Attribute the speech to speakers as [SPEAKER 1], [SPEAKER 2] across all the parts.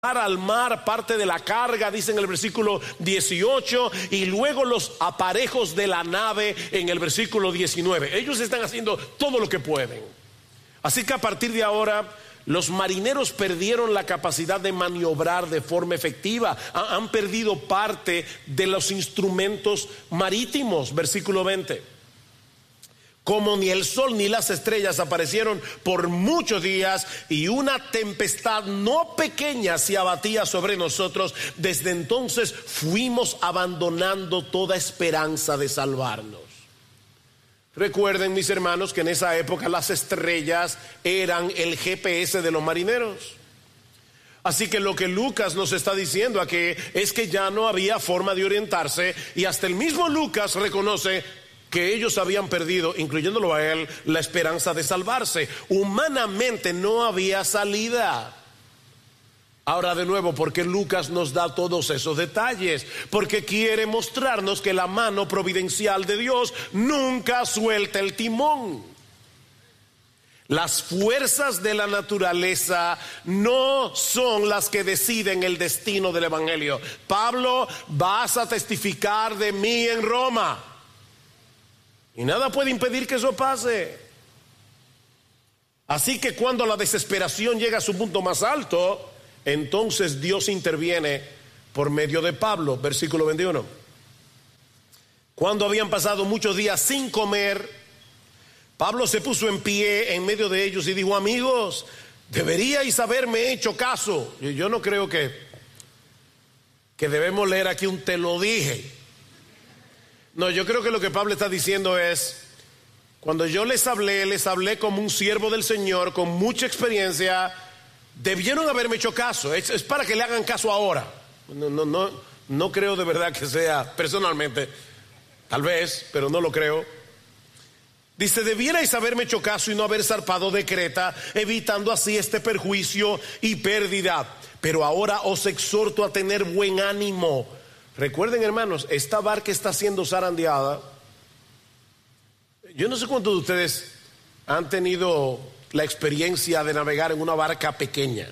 [SPEAKER 1] al mar parte de la carga, dice en el versículo 18, y luego los aparejos de la nave en el versículo 19. Ellos están haciendo todo lo que pueden. Así que a partir de ahora, los marineros perdieron la capacidad de maniobrar de forma efectiva. Han perdido parte de los instrumentos marítimos. Versículo 20. Como ni el sol ni las estrellas aparecieron por muchos días, y una tempestad no pequeña se abatía sobre nosotros, desde entonces fuimos abandonando toda esperanza de salvarnos. Recuerden, mis hermanos, que en esa época las estrellas eran el GPS de los marineros. Así que lo que Lucas nos está diciendo aquí es que ya no había forma de orientarse, y hasta el mismo Lucas reconoce que ellos habían perdido, incluyéndolo a él, la esperanza de salvarse. Humanamente no había salida. Ahora de nuevo, ¿por qué Lucas nos da todos esos detalles? Porque quiere mostrarnos que la mano providencial de Dios nunca suelta el timón. Las fuerzas de la naturaleza no son las que deciden el destino del evangelio. Pablo, vas a testificar de mí en Roma, y nada puede impedir que eso pase. Así que cuando la desesperación llega a su punto más alto, entonces Dios interviene por medio de Pablo. Versículo 21. Cuando habían pasado muchos días sin comer, Pablo se puso en pie en medio de ellos y dijo: amigos, deberíais haberme hecho caso. Yo no creo que debemos leer aquí un te lo dije. No, yo creo que lo que Pablo está diciendo es: cuando yo les hablé como un siervo del Señor, con mucha experiencia. Debieron haberme hecho caso. Es para que le hagan caso ahora. No creo de verdad que sea, personalmente, tal vez, pero no lo creo. Dice: debierais haberme hecho caso y no haber zarpado de Creta, evitando así este perjuicio y pérdida. Pero ahora os exhorto a tener buen ánimo. Recuerden, hermanos, esta barca está siendo zarandeada. Yo no sé cuántos de ustedes han tenido la experiencia de navegar en una barca pequeña.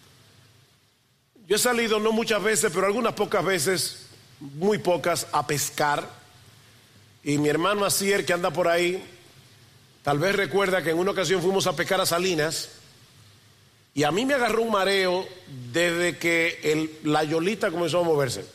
[SPEAKER 1] Yo he salido, no muchas veces, pero algunas pocas veces, muy pocas, a pescar. Y mi hermano Asier, que anda por ahí, tal vez recuerda que en una ocasión fuimos a pescar a Salinas, y a mí me agarró un mareo desde que la yolita comenzó a moverse.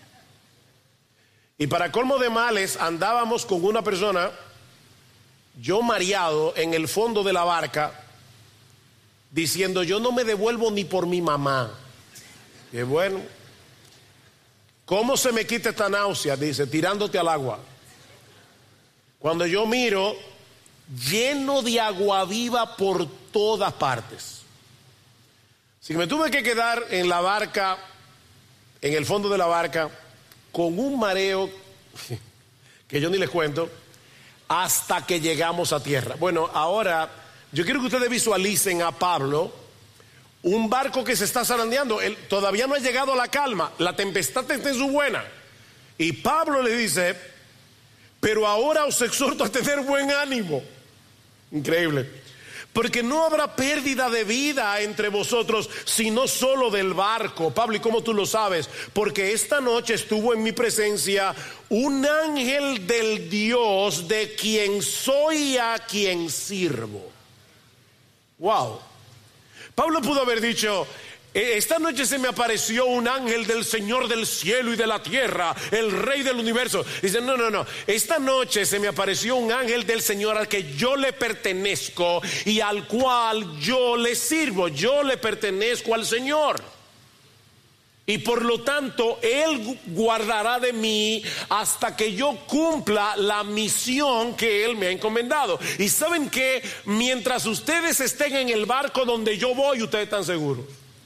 [SPEAKER 1] Y para colmo de males, andábamos con una persona, yo mareado, en el fondo de la barca, diciendo: yo no me devuelvo ni por mi mamá. Y bueno, ¿cómo se me quita esta náusea? Dice: tirándote al agua. Cuando yo miro, lleno de agua viva por todas partes. Así que me tuve que quedar en la barca, en el fondo de la barca, con un mareo que yo ni les cuento, hasta que llegamos a tierra. Bueno, ahora yo quiero que ustedes visualicen a Pablo, un barco que se está zarandeando. Él todavía no ha llegado a la calma, la tempestad está en su buena, y Pablo le dice: pero ahora os exhorto a tener buen ánimo. Increíble. Porque no habrá pérdida de vida entre vosotros, sino solo del barco. Pablo, ¿y cómo tú lo sabes? Porque esta noche estuvo en mi presencia un ángel del Dios de quien soy y a quien sirvo. Wow. Pablo pudo haber dicho: esta noche se me apareció un ángel del Señor del cielo y de la tierra, el Rey del universo. Dice: no, esta noche se me apareció un ángel del Señor al que yo le pertenezco y al cual yo le sirvo. Yo le pertenezco al Señor, y por lo tanto Él guardará de mí hasta que yo cumpla la misión que Él me ha encomendado. Y saben que mientras ustedes estén en el barco donde yo voy, ustedes están seguros.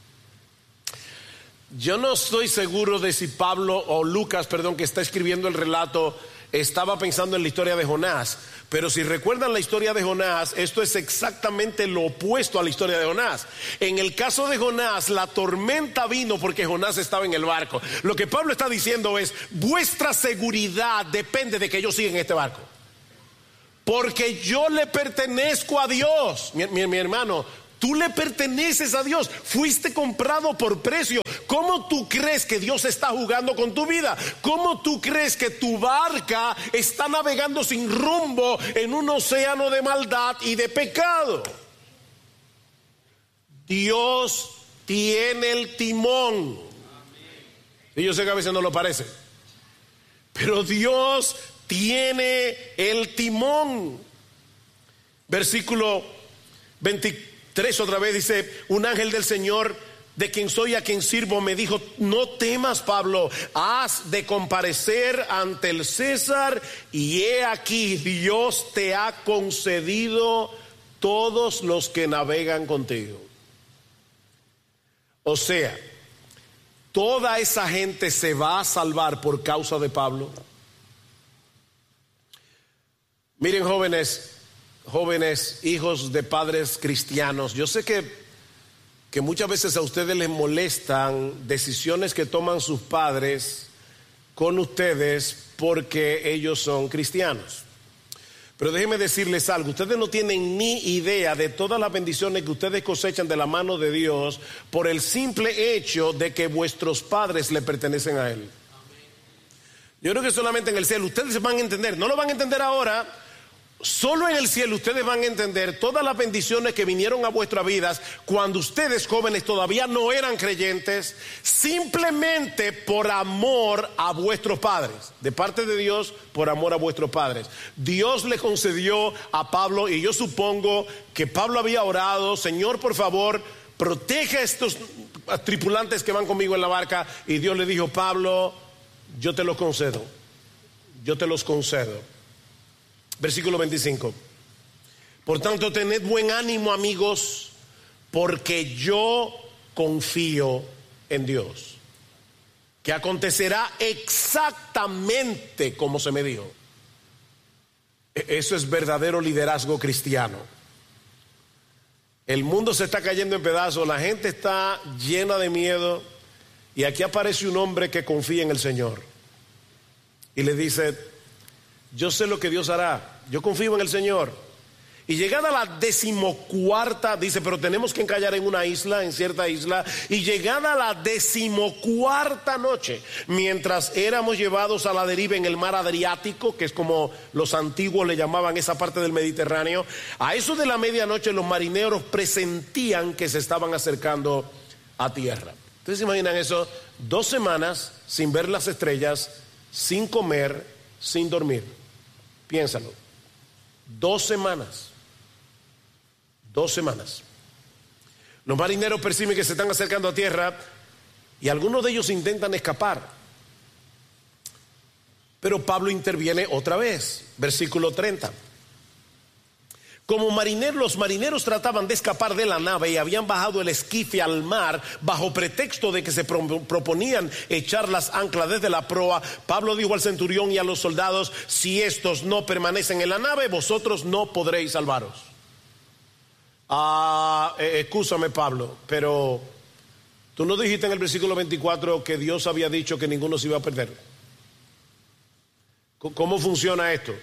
[SPEAKER 1] Yo no estoy seguro de si Pablo o Lucas, que está escribiendo el relato, estaba pensando en la historia de Jonás. Pero si recuerdan la historia de Jonás, esto es exactamente lo opuesto a la historia de Jonás. En el caso de Jonás, la tormenta vino porque Jonás estaba en el barco. Lo que Pablo está diciendo es: vuestra seguridad depende de que yo siga en este barco, porque yo le pertenezco a Dios. Mi hermano, Tú le perteneces a Dios, fuiste comprado por precio. ¿Cómo tú crees que Dios está jugando con tu vida? ¿Cómo tú crees que tu barca está navegando sin rumbo en un océano de maldad y de pecado? Dios tiene el timón. Y yo sé que a veces no lo parece, pero Dios tiene el timón. Versículo 23 otra vez dice: un ángel del Señor, de quien soy, a quien sirvo, me dijo: no temas, Pablo, has de comparecer ante el César, y he aquí, Dios te ha concedido todos los que navegan contigo. O sea, toda esa gente se va a salvar por causa de Pablo. Miren, jóvenes, hijos de padres cristianos, yo sé que muchas veces a ustedes les molestan decisiones que toman sus padres con ustedes porque ellos son cristianos. Pero déjenme decirles algo: ustedes no tienen ni idea de todas las bendiciones que ustedes cosechan de la mano de Dios por el simple hecho de que vuestros padres le pertenecen a Él. Yo creo que solamente en el cielo ustedes van a entender, no lo van a entender ahora. Solo en el cielo ustedes van a entender todas las bendiciones que vinieron a vuestras vidas cuando ustedes, jóvenes, todavía no eran creyentes, simplemente por amor a vuestros padres, de parte de Dios, por amor a vuestros padres. Dios le concedió a Pablo, y yo supongo que Pablo había orado: Señor, por favor, protege a estos tripulantes que van conmigo en la barca. Y Dios le dijo: Pablo, yo te los concedo, yo te los concedo. Versículo 25. Por tanto, tened buen ánimo, amigos, porque yo confío en Dios, que acontecerá exactamente como se me dijo. Eso es verdadero liderazgo cristiano. El mundo se está cayendo en pedazos, la gente está llena de miedo, y aquí aparece un hombre que confía en el Señor y le dice: yo sé lo que Dios hará, yo confío en el Señor. Y llegada la 14ª, dice, pero tenemos que encallar en una isla, en cierta isla. Y llegada la 14ª noche, mientras éramos llevados a la deriva en el mar Adriático, que es como los antiguos le llamaban esa parte del Mediterráneo, a eso de la medianoche los marineros presentían que se estaban acercando a tierra. Ustedes se imaginan eso: 2 semanas sin ver las estrellas, sin comer, sin dormir. Piénsalo. 2 semanas. 2 semanas. Los marineros perciben que se están acercando a tierra y algunos de ellos intentan escapar. Pero Pablo interviene otra vez. Versículo 30. Como los marineros trataban de escapar de la nave y habían bajado el esquife al mar bajo pretexto de que se proponían echar las anclas desde la proa, Pablo dijo al centurión y a los soldados: si estos no permanecen en la nave, vosotros no podréis salvaros. Excúsame, Pablo, pero tú no dijiste en el versículo 24 que Dios había dicho que ninguno se iba a perder. ¿Cómo funciona esto?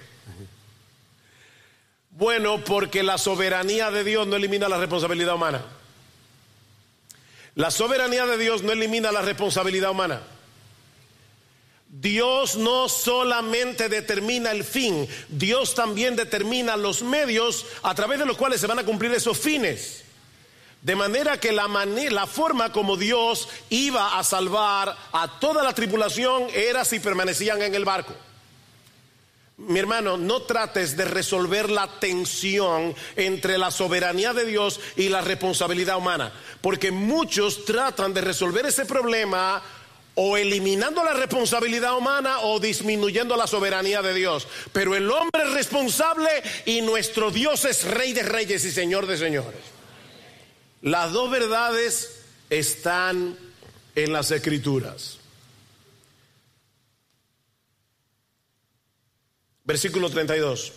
[SPEAKER 1] Bueno, porque la soberanía de Dios no elimina la responsabilidad humana. La soberanía de Dios no elimina la responsabilidad humana. Dios no solamente determina el fin, Dios también determina los medios a través de los cuales se van a cumplir esos fines. De manera que la forma como Dios iba a salvar a toda la tripulación era si permanecían en el barco. Mi hermano, no trates de resolver la tensión entre la soberanía de Dios y la responsabilidad humana, porque muchos tratan de resolver ese problema o eliminando la responsabilidad humana o disminuyendo la soberanía de Dios. Pero el hombre es responsable y nuestro Dios es Rey de reyes y Señor de señores. Las dos verdades están en las Escrituras. Versículo 32.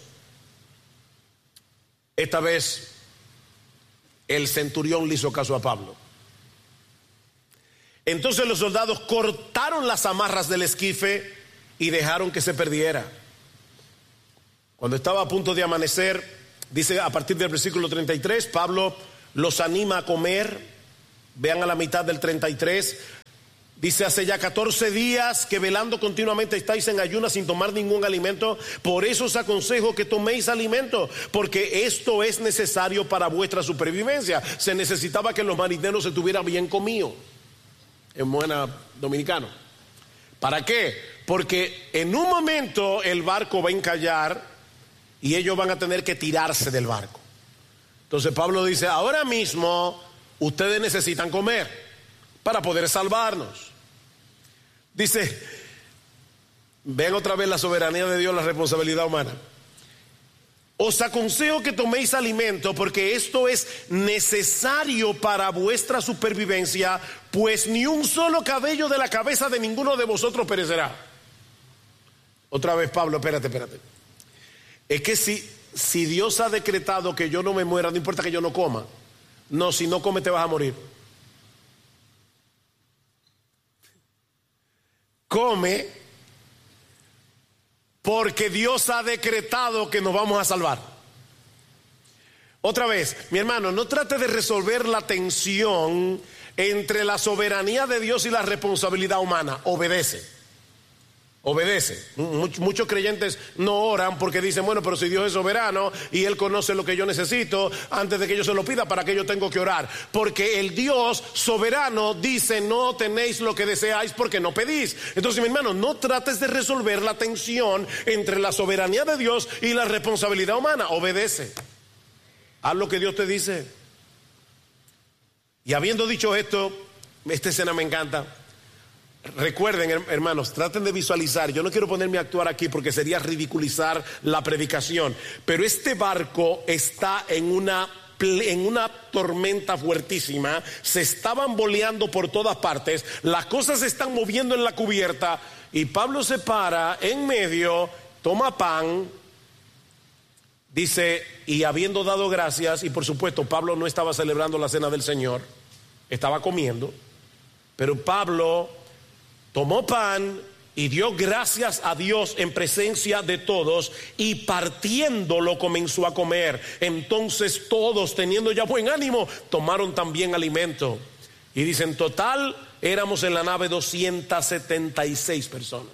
[SPEAKER 1] Esta vez el centurión le hizo caso a Pablo. Entonces los soldados cortaron las amarras del esquife y dejaron que se perdiera. Cuando estaba a punto de amanecer, dice a partir del versículo 33, Pablo los anima a comer. Vean a la mitad del 33. Dice: hace ya 14 días que velando continuamente estáis en ayunas sin tomar ningún alimento. Por eso os aconsejo que toméis alimento, porque esto es necesario para vuestra supervivencia. Se necesitaba que los marineros estuvieran bien comidos, en buena dominicano. ¿Para qué? Porque en un momento el barco va a encallar y ellos van a tener que tirarse del barco. Entonces Pablo dice: ahora mismo ustedes necesitan comer para poder salvarnos. Dice, vean otra vez la soberanía de Dios, la responsabilidad humana. Os aconsejo que toméis alimento, porque esto es necesario para vuestra supervivencia, pues ni un solo cabello de la cabeza de ninguno de vosotros perecerá. Otra vez Pablo, espérate. Es que si Dios ha decretado que yo no me muera, no importa que yo no coma. No, si no comes te vas a morir. Come, porque Dios ha decretado que nos vamos a salvar. Otra vez, mi hermano, no trate de resolver la tensión entre la soberanía de Dios y la responsabilidad humana. Obedece. Muchos creyentes no oran porque dicen: bueno, pero si Dios es soberano y Él conoce lo que yo necesito antes de que yo se lo pida, ¿para qué yo tengo que orar? Porque el Dios soberano dice: no tenéis lo que deseáis porque no pedís. Entonces, mi hermano, no trates de resolver la tensión entre la soberanía de Dios y la responsabilidad humana. Obedece. Haz lo que Dios te dice. Y habiendo dicho esto, esta escena me encanta. Recuerden, hermanos, traten de visualizar. Yo no quiero ponerme a actuar aquí porque sería ridiculizar la predicación, pero este barco está en una tormenta fuertísima. Se está bamboleando por todas partes. Las cosas se están moviendo en la cubierta. Y Pablo se para en medio, toma pan, dice: y habiendo dado gracias. Y por supuesto Pablo no estaba celebrando la cena del Señor, estaba comiendo. Pero Pablo tomó pan y dio gracias a Dios en presencia de todos, y partiéndolo comenzó a comer. Entonces todos, teniendo ya buen ánimo, tomaron también alimento. Y dice: en total éramos en la nave 276 personas.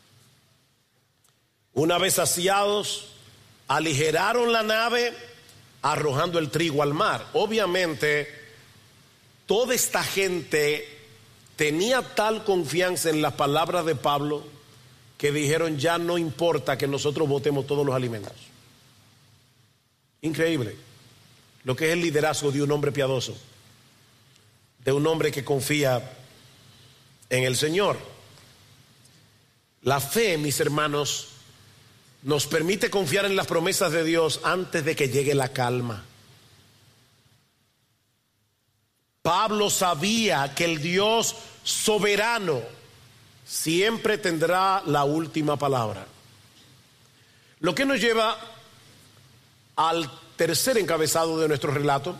[SPEAKER 1] Una vez saciados, aligeraron la nave arrojando el trigo al mar. Obviamente toda esta gente tenía tal confianza en las palabras de Pablo que dijeron: ya no importa que nosotros botemos todos los alimentos. Increíble lo que es el liderazgo de un hombre piadoso, de un hombre que confía en el Señor. La fe, mis hermanos, nos permite confiar en las promesas de Dios antes de que llegue la calma. Pablo sabía que el Dios soberano siempre tendrá la última palabra. Lo que nos lleva al tercer encabezado de nuestro relato.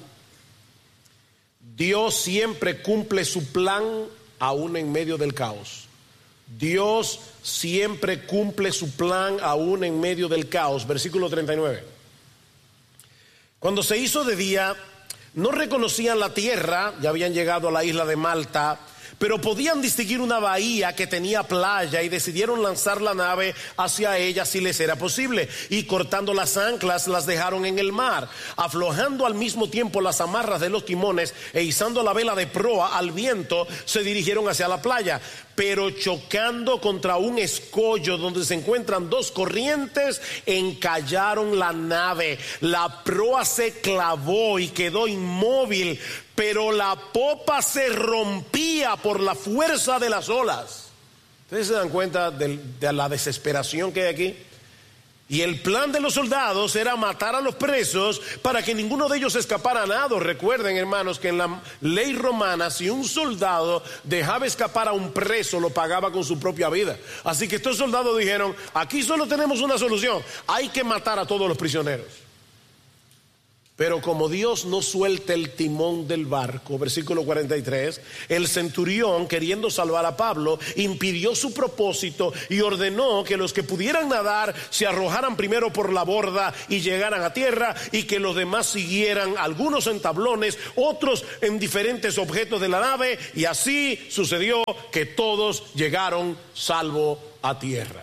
[SPEAKER 1] Dios siempre cumple su plan aún en medio del caos. Dios siempre cumple su plan aún en medio del caos. Versículo 39. Cuando se hizo de día, no reconocían la tierra, ya habían llegado a la isla de Malta, pero podían distinguir una bahía que tenía playa, y decidieron lanzar la nave hacia ella si les era posible, y cortando las anclas las dejaron en el mar, aflojando al mismo tiempo las amarras de los timones e izando la vela de proa al viento, se dirigieron hacia la playa. Pero chocando contra un escollo donde se encuentran dos corrientes, encallaron la nave. La proa se clavó y quedó inmóvil, pero la popa se rompía por la fuerza de las olas. ¿Ustedes se dan cuenta de la desesperación que hay aquí? Y el plan de los soldados era matar a los presos para que ninguno de ellos escapara a nado. Recuerden, hermanos, que en la ley romana, si un soldado dejaba escapar a un preso, lo pagaba con su propia vida. Así que estos soldados dijeron: aquí solo tenemos una solución, hay que matar a todos los prisioneros. Pero como Dios no suelta el timón del barco, versículo 43, el centurión, queriendo salvar a Pablo, impidió su propósito y ordenó que los que pudieran nadar se arrojaran primero por la borda y llegaran a tierra, y que los demás siguieran, algunos en tablones, otros en diferentes objetos de la nave, y así sucedió que todos llegaron salvo a tierra.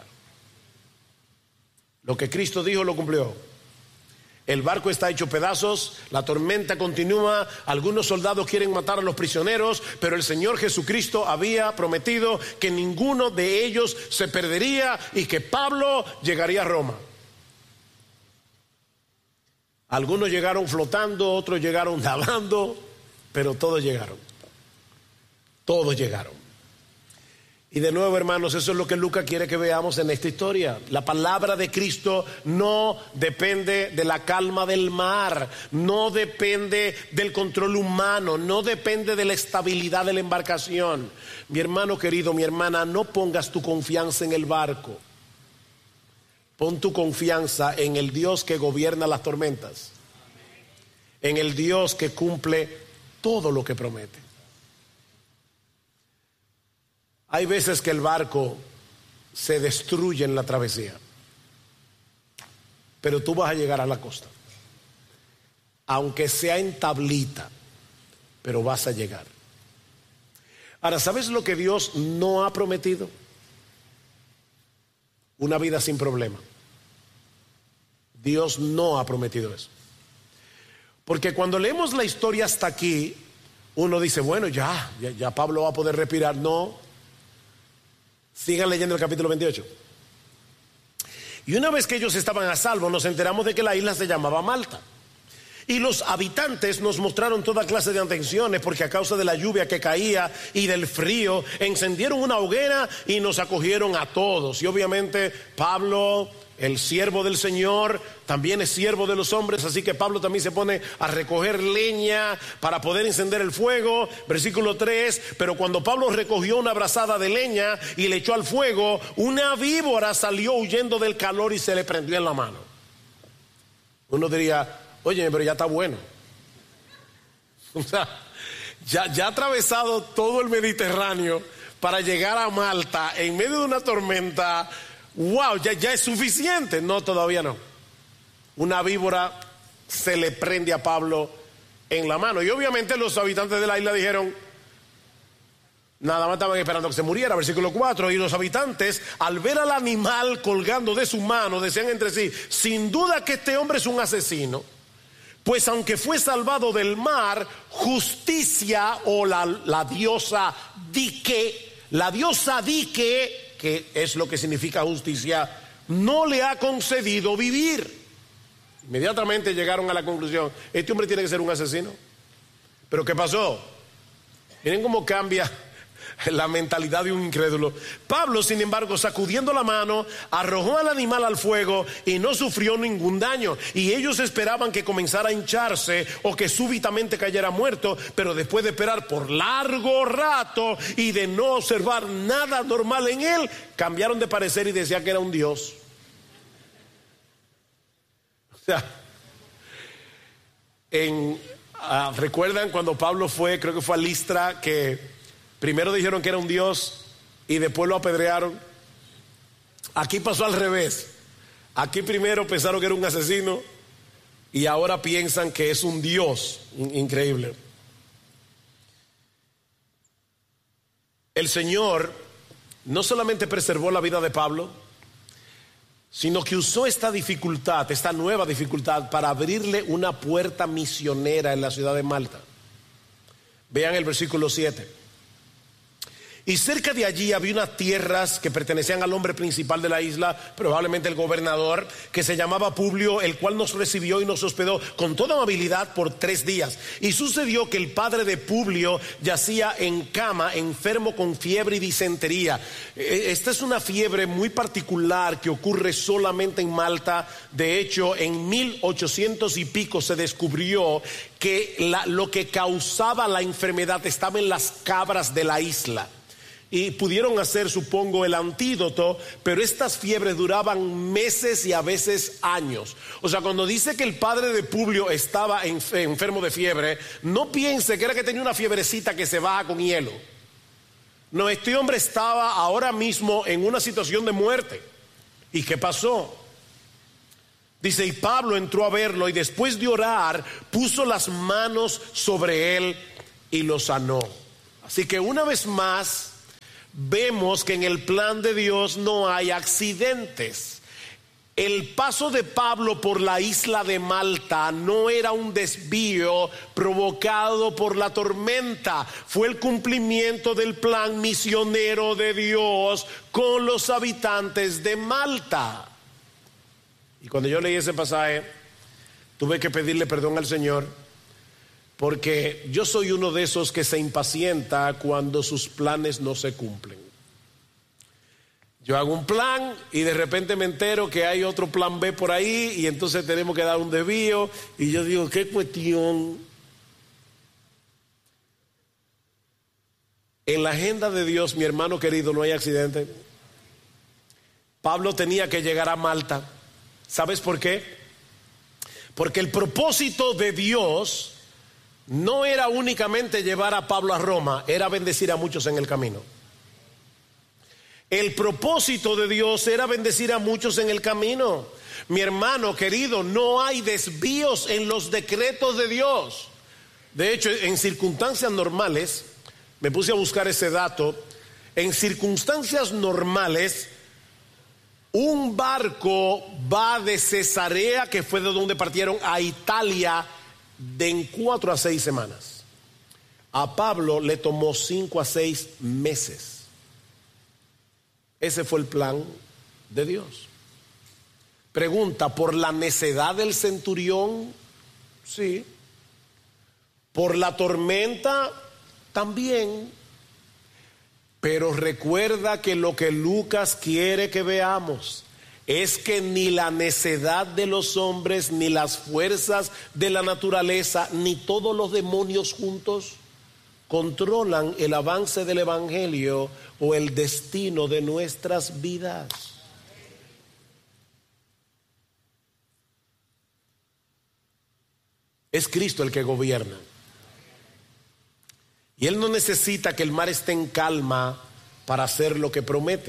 [SPEAKER 1] Lo que Cristo dijo lo cumplió. El barco está hecho pedazos, la tormenta continúa, algunos soldados quieren matar a los prisioneros, pero el Señor Jesucristo había prometido que ninguno de ellos se perdería y que Pablo llegaría a Roma. Algunos llegaron flotando, otros llegaron nadando, pero todos llegaron. Todos llegaron. Y de nuevo, hermanos, eso es lo que Lucas quiere que veamos en esta historia. La palabra de Cristo no depende de la calma del mar, no depende del control humano, no depende de la estabilidad de la embarcación. Mi hermano querido, mi hermana, no pongas tu confianza en el barco. Pon tu confianza en el Dios que gobierna las tormentas, en el Dios que cumple todo lo que promete. Hay veces que el barco se destruye en la travesía, pero tú vas a llegar a la costa, aunque sea en tablita, pero vas a llegar. Ahora, ¿sabes lo que Dios no ha prometido? Una vida sin problema. Dios no ha prometido eso. Porque cuando leemos la historia hasta aquí, uno dice, bueno, ya Pablo va a poder respirar. No. Sigan leyendo el capítulo 28. Y una vez que ellos estaban a salvo, nos enteramos de que la isla se llamaba Malta. Y los habitantes nos mostraron toda clase de atenciones, porque a causa de la lluvia que caía y del frío, encendieron una hoguera y nos acogieron a todos. Y obviamente Pablo, el siervo del Señor, también es siervo de los hombres, así que Pablo también se pone a recoger leña para poder encender el fuego. Versículo 3, pero cuando Pablo recogió una brazada de leña y le echó al fuego, una víbora salió huyendo del calor y se le prendió en la mano. Uno diría, oye, pero ya está bueno. O sea, ya ha atravesado todo el Mediterráneo para llegar a Malta en medio de una tormenta. Wow, ya es suficiente. No, todavía no. Una víbora se le prende a Pablo en la mano. Y obviamente los habitantes de la isla dijeron, nada más estaban esperando que se muriera. Versículo 4, y los habitantes, al ver al animal colgando de su mano, decían entre sí, sin duda que este hombre es un asesino, pues aunque fue salvado del mar, justicia o la diosa Dike, que es lo que significa justicia, no le ha concedido vivir. Inmediatamente llegaron a la conclusión, este hombre tiene que ser un asesino. Pero ¿qué pasó? Miren cómo cambia la mentalidad de un incrédulo. Pablo, sin embargo, sacudiendo la mano, arrojó al animal al fuego y no sufrió ningún daño. Y ellos esperaban que comenzara a hincharse o que súbitamente cayera muerto, pero después de esperar por largo rato y de no observar nada normal en él, cambiaron de parecer y decían que era un dios. O sea, ¿recuerdan cuando Pablo fue, creo que fue a Listra, que primero dijeron que era un dios y después lo apedrearon? Aquí pasó al revés. Aquí primero pensaron que era un asesino y ahora piensan que es un dios. Increíble. El Señor no solamente preservó la vida de Pablo, sino que usó esta dificultad, esta nueva dificultad, para abrirle una puerta misionera en la ciudad de Malta. Vean el versículo 7. Y cerca de allí había unas tierras que pertenecían al hombre principal de la isla, probablemente el gobernador, que se llamaba Publio, el cual nos recibió y nos hospedó con toda amabilidad por 3 días. Y sucedió que el padre de Publio yacía en cama, enfermo con fiebre y disentería. Esta es una fiebre muy particular que ocurre solamente en Malta. De hecho, en 1800 y pico se descubrió que lo que causaba la enfermedad estaba en las cabras de la isla. y pudieron hacer, supongo, el antídoto, pero estas fiebres duraban meses y a veces años. O sea, cuando dice que el padre de Publio estaba enfermo de fiebre, no piense que era que tenía una fiebrecita que se baja con hielo. No, este hombre estaba ahora mismo en una situación de muerte. ¿Y qué pasó? Dice, y Pablo entró a verlo y después de orar puso las manos sobre él y lo sanó. Así que una vez más vemos que en el plan de Dios no hay accidentes. El paso de Pablo por la isla de Malta no era un desvío provocado por la tormenta, fue el cumplimiento del plan misionero de Dios con los habitantes de Malta. Y cuando yo leí ese pasaje, tuve que pedirle perdón al Señor, porque yo soy uno de esos que se impacienta cuando sus planes no se cumplen. Yo hago un plan y de repente me entero que hay otro plan B por ahí y entonces tenemos que dar un desvío y yo digo, ¿qué cuestión? En la agenda de Dios, mi hermano querido, no hay accidente. Pablo tenía que llegar a Malta. ¿Sabes por qué? Porque el propósito de Dios no era únicamente llevar a Pablo a Roma, era bendecir a muchos en el camino. El propósito de Dios era bendecir a muchos en el camino. Mi hermano querido, no hay desvíos en los decretos de Dios. De hecho, en circunstancias normales, me puse a buscar ese dato, en circunstancias normales, un barco va de Cesarea, que fue de donde partieron, a Italia en 4 a 6 semanas. A Pablo le tomó 5 a 6 meses. Ese fue el plan de Dios. Pregunta, ¿por la necedad del centurión? Sí. ¿Por la tormenta? También. Pero recuerda que lo que Lucas quiere que veamos es que ni la necedad de los hombres, ni las fuerzas de la naturaleza, ni todos los demonios juntos controlan el avance del evangelio o el destino de nuestras vidas. Es Cristo el que gobierna. Y Él no necesita que el mar esté en calma para hacer lo que promete.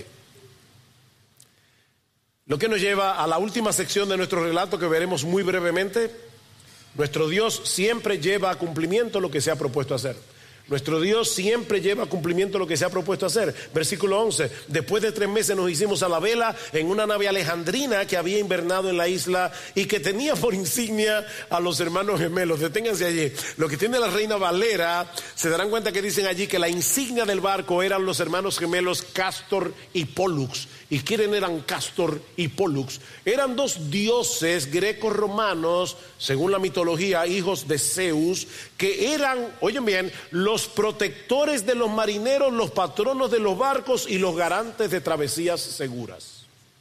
[SPEAKER 1] Lo que nos lleva a la última sección de nuestro relato que veremos muy brevemente. Nuestro Dios siempre lleva a cumplimiento lo que se ha propuesto hacer. Nuestro Dios siempre lleva a cumplimiento lo que se ha propuesto hacer. Versículo 11. Después de 3 meses nos hicimos a la vela en una nave alejandrina que había invernado en la isla y que tenía por insignia a los hermanos gemelos. Deténganse allí. Lo que tiene la Reina Valera, se darán cuenta que dicen allí que la insignia del barco eran los hermanos gemelos Castor y Pólux. ¿Y quiénes eran Castor y Pólux? Eran 2 dioses greco-romanos, según la mitología, hijos de Zeus, que eran, oyen bien, los protectores de los marineros, los patronos de los barcos y los garantes de travesías seguras.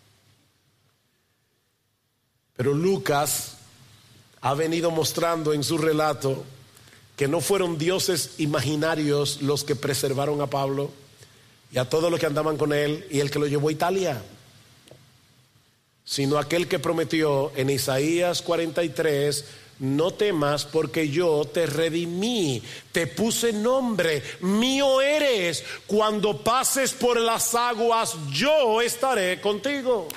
[SPEAKER 1] Pero Lucas ha venido mostrando en su relato que no fueron dioses imaginarios los que preservaron a Pablo y a todos los que andaban con él y el que lo llevó a Italia, sino aquel que prometió en Isaías 43: no temas porque yo te redimí, te puse nombre, mío eres, cuando pases por las aguas yo estaré contigo.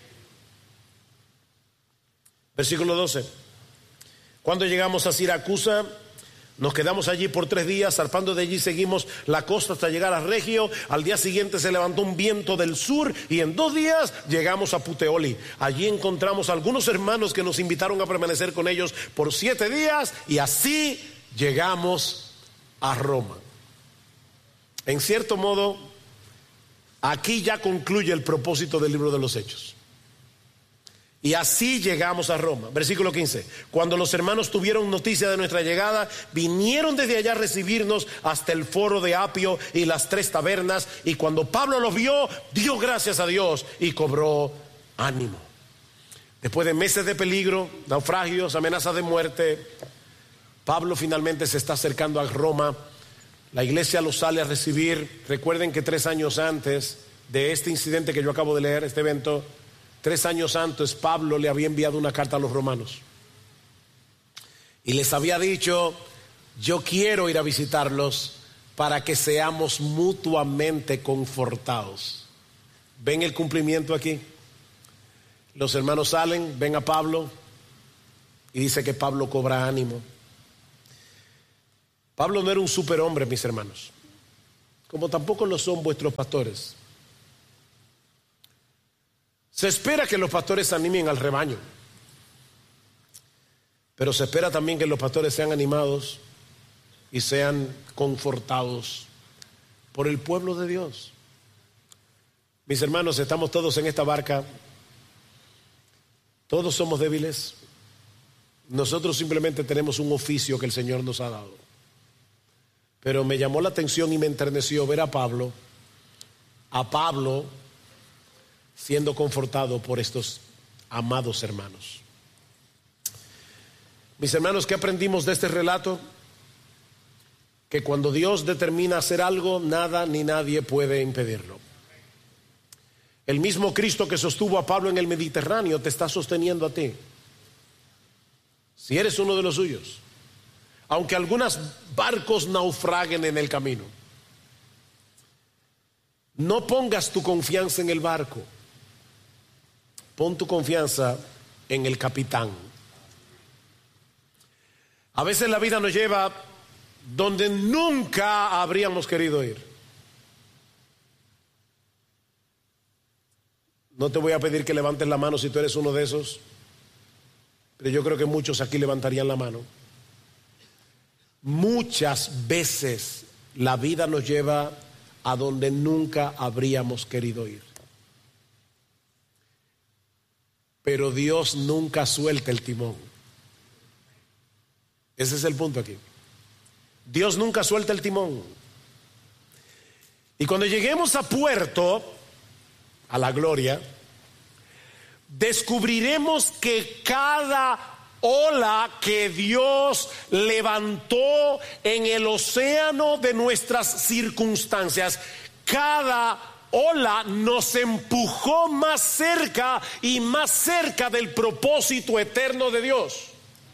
[SPEAKER 1] Versículo 12. Cuando llegamos a Siracusa, nos quedamos allí por 3 días, zarpando de allí seguimos la costa hasta llegar a Regio. Al día siguiente se levantó un viento del sur y en 2 días llegamos a Puteoli. Allí encontramos a algunos hermanos que nos invitaron a permanecer con ellos por 7 días y así llegamos a Roma. En cierto modo, aquí ya concluye el propósito del libro de los Hechos. Y así llegamos a Roma. Versículo 15. Cuando los hermanos tuvieron noticia de nuestra llegada, vinieron desde allá a recibirnos hasta el foro de Apio y las 3 tabernas. Y cuando Pablo los vio, dio gracias a Dios y cobró ánimo. Después de meses de peligro, naufragios, amenazas de muerte, Pablo finalmente se está acercando a Roma. La iglesia los sale a recibir. Recuerden que 3 años antes de este incidente que yo acabo de leer, este evento, 3 años antes Pablo le había enviado una carta a los romanos y les había dicho: yo quiero ir a visitarlos para que seamos mutuamente confortados. ¿Ven el cumplimiento aquí? Los hermanos salen, ven a Pablo y dice que Pablo cobra ánimo. Pablo no era un superhombre, mis hermanos, como tampoco lo son vuestros pastores. Se espera que los pastores animen al rebaño, pero se espera también que los pastores sean animados y sean confortados por el pueblo de Dios. Mis hermanos, estamos todos en esta barca, todos somos débiles. Nosotros simplemente tenemos un oficio que el Señor nos ha dado. Pero me llamó la atención y me enterneció ver a Pablo siendo confortado por estos amados hermanos. Mis hermanos, ¿qué aprendimos de este relato? Que cuando Dios determina hacer algo, nada ni nadie puede impedirlo. El mismo Cristo que sostuvo a Pablo en el Mediterráneo te está sosteniendo a ti, si eres uno de los suyos, aunque algunos barcos naufraguen en el camino. No pongas tu confianza en el barco, pon tu confianza en el capitán. A veces la vida nos lleva donde nunca habríamos querido ir. No te voy a pedir que levantes la mano si tú eres uno de esos, pero yo creo que muchos aquí levantarían la mano. Muchas veces la vida nos lleva a donde nunca habríamos querido ir. Pero Dios nunca suelta el timón. Ese es el punto aquí. Dios nunca suelta el timón. Y cuando lleguemos a puerto, a la gloria, descubriremos que cada ola que Dios levantó en el océano de nuestras circunstancias, cada ola nos empujó más cerca y más cerca del propósito eterno de Dios.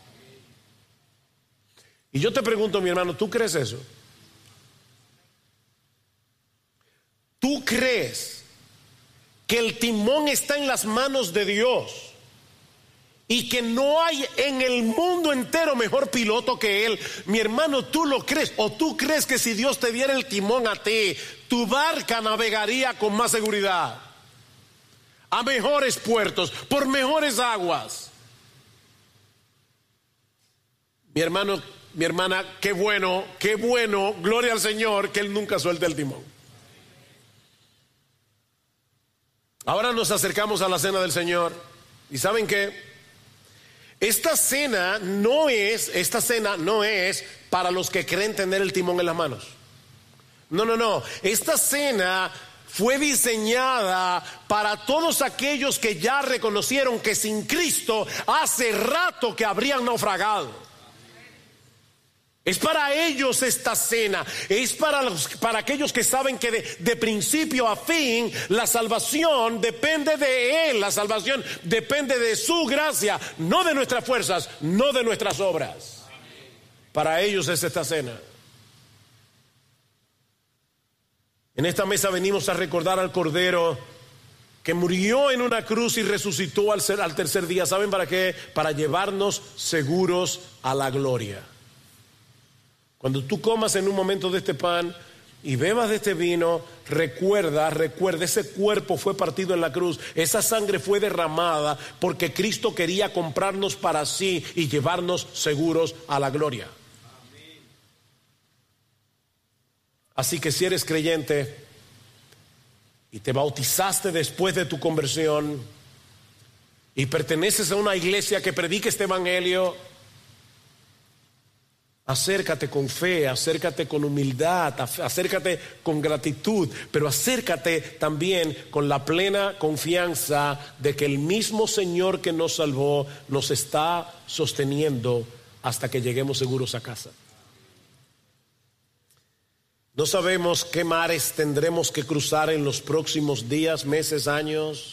[SPEAKER 1] Y yo te pregunto, mi hermano, ¿tú crees eso? ¿Tú crees que el timón está en las manos de Dios y que no hay en el mundo entero mejor piloto que Él? Mi hermano, ¿tú lo crees? ¿O tú crees que si Dios te diera el timón a ti, tu barca navegaría con más seguridad, a mejores puertos, por mejores aguas? Mi hermano, mi hermana, qué bueno, gloria al Señor que Él nunca suelta el timón. Ahora nos acercamos a la cena del Señor. ¿Y saben qué? Esta cena no es para los que creen tener el timón en las manos. No. Esta cena fue diseñada para todos aquellos que ya reconocieron que sin Cristo hace rato que habrían naufragado. Es para ellos esta cena. Es para aquellos que saben que de principio a fin la salvación depende de Él. La salvación depende de su gracia, no de nuestras fuerzas, no de nuestras obras. Para ellos es esta cena. En esta mesa venimos a recordar al Cordero que murió en una cruz y resucitó al tercer día. ¿Saben para qué? Para llevarnos seguros a la gloria. Cuando tú comas en un momento de este pan y bebas de este vino, recuerda, ese cuerpo fue partido en la cruz, esa sangre fue derramada porque Cristo quería comprarnos para sí y llevarnos seguros a la gloria. Así que si eres creyente y te bautizaste después de tu conversión y perteneces a una iglesia que predica este evangelio, acércate con fe, acércate con humildad, acércate con gratitud, pero acércate también con la plena confianza de que el mismo Señor que nos salvó nos está sosteniendo hasta que lleguemos seguros a casa. No sabemos qué mares tendremos que cruzar en los próximos días, meses, años.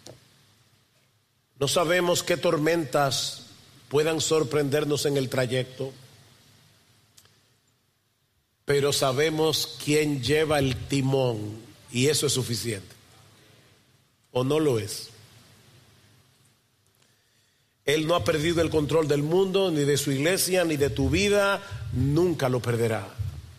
[SPEAKER 1] No sabemos qué tormentas puedan sorprendernos en el trayecto. Pero sabemos quién lleva el timón y eso es suficiente. ¿O no lo es? Él no ha perdido el control del mundo, ni de su iglesia, ni de tu vida. Nunca lo perderá.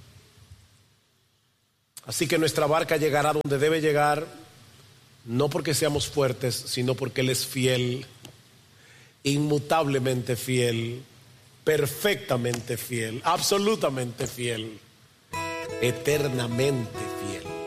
[SPEAKER 1] Así que nuestra barca llegará donde debe llegar, no porque seamos fuertes, sino porque Él es fiel, inmutablemente fiel, perfectamente fiel, absolutamente fiel, eternamente fiel.